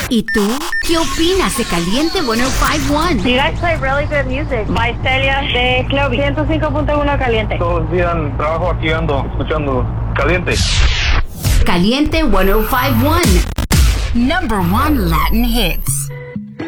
¿Y tú? ¿Qué opinas de Caliente 105.1? You guys play really good music. By Celia de Club 105.1 Caliente. Todo el día en trabajo aquí ando escuchando Caliente. Caliente 105.1. Number 1 Latin hits.